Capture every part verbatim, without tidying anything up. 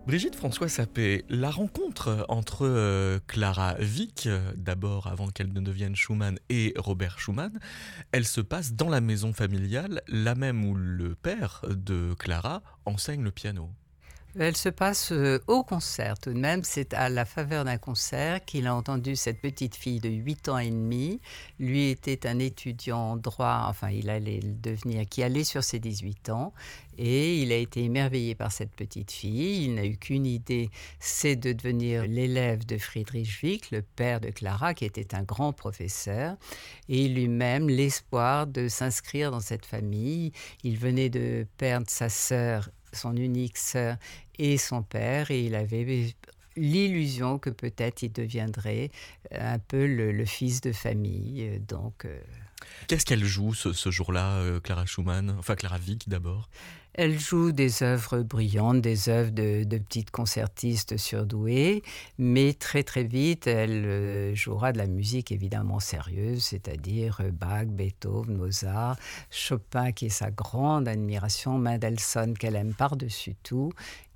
Brigitte François Sapé, la rencontre entre euh, Clara Wieck, euh, d'abord avant qu'elle ne devienne Schumann, et Robert Schumann, elle se passe dans la maison familiale, la même où le père de Clara enseigne le piano. Elle se passe euh, au concert tout de même. C'est à la faveur d'un concert qu'il a entendu cette petite fille de huit ans et demi. Lui était un étudiant en droit, enfin il allait le devenir, qui allait sur ses dix-huit ans. Et il a été émerveillé par cette petite fille. Il n'a eu qu'une idée, c'est de devenir l'élève de Friedrich Wieck, le père de Clara, qui était un grand professeur. Et lui-même l'espoir de s'inscrire dans cette famille. Il venait de perdre sa sœur, son unique sœur et son père, et il avait l'illusion que peut-être il deviendrait un peu le, le fils de famille. Donc, euh... Qu'est-ce qu'elle joue ce, ce jour-là, euh, Clara Schumann, enfin Clara Wieck d'abord? Elle joue des œuvres brillantes, des œuvres de, de petites concertistes surdouées, mais très très vite, elle euh, jouera de la musique évidemment sérieuse, c'est-à-dire Bach, Beethoven, Mozart, Chopin qui est sa grande admiration, Mendelssohn qu'elle aime par-dessus tout.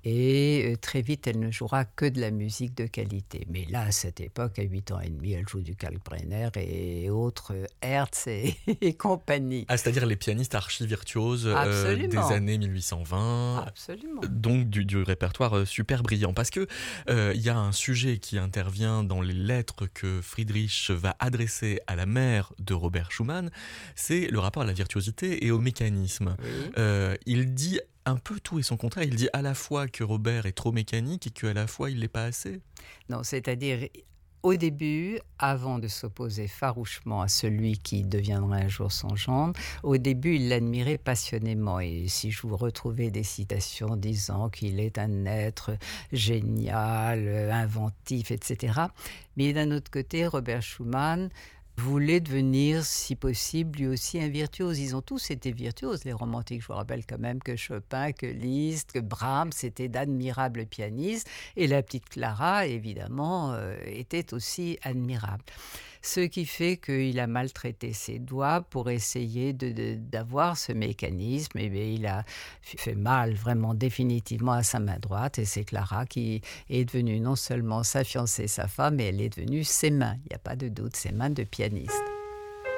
Et euh, très vite, elle ne jouera que de la musique de qualité. Mais là, à cette époque, à huit ans et demi, elle joue du Kalkbrenner et autres euh, Hertz et, et compagnie. Ah, c'est-à-dire les pianistes archi-virtuoses euh, des années mille huit cent vingt. Absolument. Donc du, du répertoire euh, super brillant. Parce que euh, y a un sujet qui intervient dans les lettres que Friedrich va adresser à la mère de Robert Schumann, c'est le rapport à la virtuosité et au mécanisme. Oui. Euh, il dit un peu tout et son contraire. Il dit à la fois que Robert est trop mécanique et qu'à la fois il l'est pas assez. Non, c'est-à-dire au début, avant de s'opposer farouchement à celui qui deviendra un jour son gendre, au début, il l'admirait passionnément. Et si je vous retrouvais des citations disant qu'il est un être génial, inventif, et cetera. Mais d'un autre côté, Robert Schumann voulait devenir, si possible, lui aussi un virtuose. Ils ont tous été virtuoses, les romantiques. Je vous rappelle quand même que Chopin, que Liszt, que Brahms étaient d'admirables pianistes. Et la petite Clara, évidemment, euh, était aussi admirable. Ce qui fait qu'il a maltraité ses doigts pour essayer de, de, d'avoir ce mécanisme. Et bien, il a fait mal, vraiment définitivement, à sa main droite. Et c'est Clara qui est devenue non seulement sa fiancée, sa femme, mais elle est devenue ses mains. Il n'y a pas de doute, ses mains de pianiste.